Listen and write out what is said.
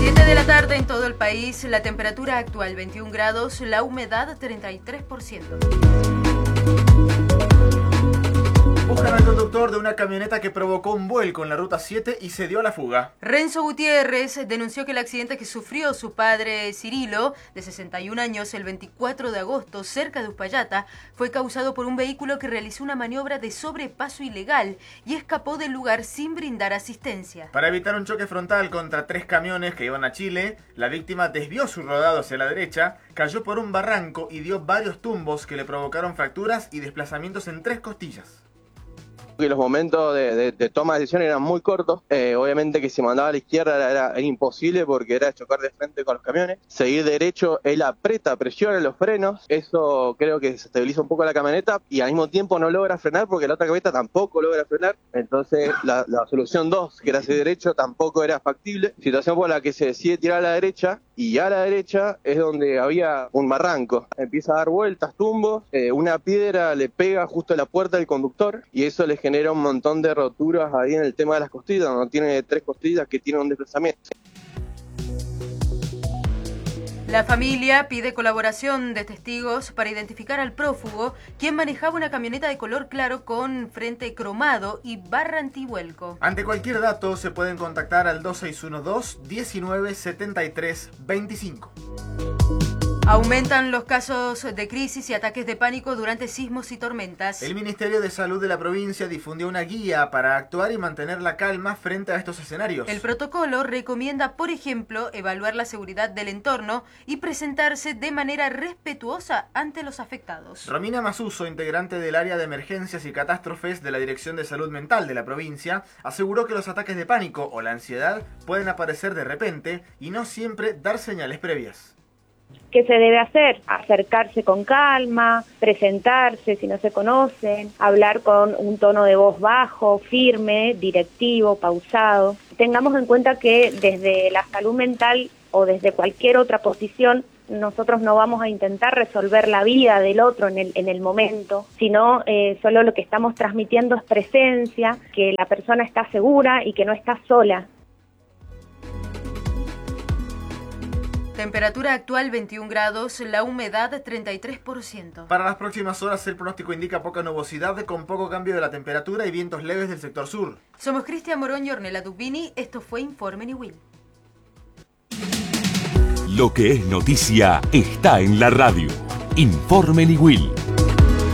7 de la tarde en todo el país, la temperatura actual 21 grados, la humedad 33%. Buscan al conductor de una camioneta que provocó un vuelco en la ruta 7 y se dio a la fuga. Renzo Gutiérrez denunció que el accidente que sufrió su padre Cirilo, de 61 años, el 24 de agosto, cerca de Uspallata, fue causado por un vehículo que realizó una maniobra de sobrepaso ilegal y escapó del lugar sin brindar asistencia. Para evitar un choque frontal contra 3 camiones que iban a Chile, la víctima desvió su rodado hacia la derecha, cayó por un barranco y dio varios tumbos que le provocaron fracturas y desplazamientos en 3 costillas. Que los momentos de toma de decisión eran muy cortos. Obviamente que si mandaba a la izquierda era imposible porque era chocar de frente con los camiones. Seguir derecho, él presiona los frenos. Eso creo que se estabiliza un poco la camioneta y al mismo tiempo no logra frenar porque la otra camioneta tampoco logra frenar. Entonces la solución 2, que era seguir derecho, tampoco era factible. Situación por la que se decide tirar a la derecha y a la derecha es donde había un barranco. Empieza a dar vueltas, tumbos, una piedra le pega justo a la puerta del conductor y eso le genera un montón de roturas ahí en el tema de las costillas, donde tiene 3 costillas que tienen un desplazamiento. La familia pide colaboración de testigos para identificar al prófugo, quien manejaba una camioneta de color claro con frente cromado y barra antivuelco. Ante cualquier dato se pueden contactar al 2612-1973-25. Aumentan los casos de crisis y ataques de pánico durante sismos y tormentas. El Ministerio de Salud de la provincia difundió una guía para actuar y mantener la calma frente a estos escenarios. El protocolo recomienda, por ejemplo, evaluar la seguridad del entorno y presentarse de manera respetuosa ante los afectados. Romina Masuso, integrante del área de emergencias y catástrofes de la Dirección de Salud Mental de la provincia, aseguró que los ataques de pánico o la ansiedad pueden aparecer de repente y no siempre dar señales previas. ¿Qué se debe hacer? Acercarse con calma, presentarse si no se conocen, hablar con un tono de voz bajo, firme, directivo, pausado. Tengamos en cuenta que desde la salud mental o desde cualquier otra posición, nosotros no vamos a intentar resolver la vida del otro en el momento, sino solo lo que estamos transmitiendo es presencia, que la persona está segura y que no está sola. Temperatura actual 21 grados, la humedad 33%. Para las próximas horas el pronóstico indica poca nubosidad con poco cambio de la temperatura y vientos leves del sector sur. Somos Cristian Morón y Ornella Dubini, esto fue Informe Niwil. Lo que es noticia está en la radio. Informe Niwil.